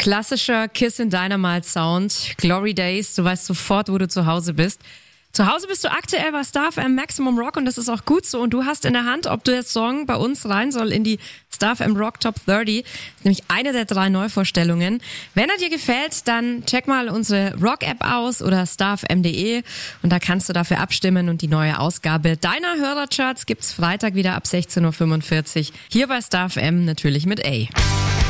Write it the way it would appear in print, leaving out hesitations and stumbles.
Klassischer Kiss in Dynamite Sound, Glory Days, du weißt sofort, wo du zu Hause bist. Zu Hause bist du aktuell bei Star FM Maximum Rock und das ist auch gut so. Und du hast in der Hand, ob der Song bei uns rein soll in die Star FM Rock Top 30. Das ist nämlich eine der 3 Neuvorstellungen. Wenn er dir gefällt, dann check mal unsere Rock-App aus oder starfm.de und da kannst du dafür abstimmen und die neue Ausgabe deiner Hörercharts gibt's Freitag wieder ab 16.45 Uhr hier bei Star FM, natürlich mit A.